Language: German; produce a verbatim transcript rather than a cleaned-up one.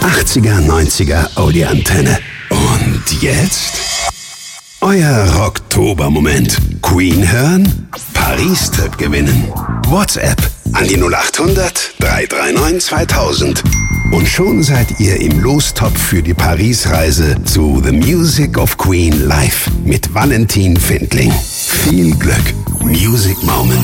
achtziger, neunziger Audi-Antenne. Und jetzt? Euer Rocktober-Moment. Queen hören? Paris-Trip gewinnen. WhatsApp an die null acht hundert, drei drei neun, zweitausend. Und schon seid ihr im Lostopf für die Paris-Reise zu The Music of Queen live mit Valentin Findling. Viel Glück. Music Moment.